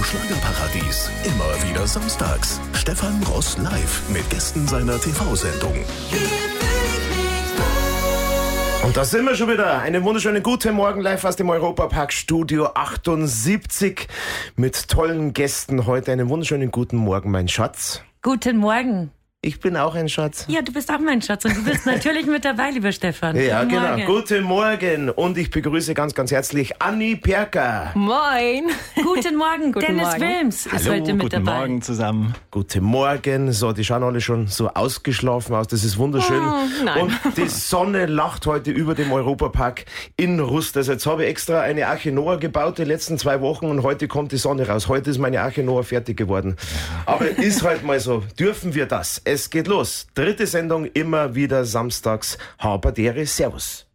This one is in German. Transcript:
Schlagerparadies. Immer wieder samstags. Stefan Ross live mit Gästen seiner TV-Sendung. Und da sind wir schon wieder. Einen wunderschönen guten Morgen live aus dem Europapark Studio 78 mit tollen Gästen heute. Einen wunderschönen guten Morgen, mein Schatz. Guten Morgen. Ich bin auch ein Schatz. Ja, du bist auch mein Schatz und du bist natürlich mit dabei, lieber Stefan. Ja, Guten genau. Morgen. Guten Morgen. Und ich begrüße ganz, ganz herzlich Anni Perker. Moin. Guten Morgen, Guten Dennis Morgen. Wilms ist Hallo, heute mit Guten dabei. Morgen zusammen. Guten Morgen. So, die schauen alle schon so ausgeschlafen aus. Das ist wunderschön. nein. Und die Sonne lacht heute über dem Europapark in Rust. Also jetzt habe ich extra eine Arche Noah gebaut die letzten 2 Wochen und heute kommt die Sonne raus. Heute ist meine Arche Noah fertig geworden. Aber ist halt mal so. Dürfen wir das? Es geht los. 3. Sendung, immer wieder samstags. Haberdere. Servus.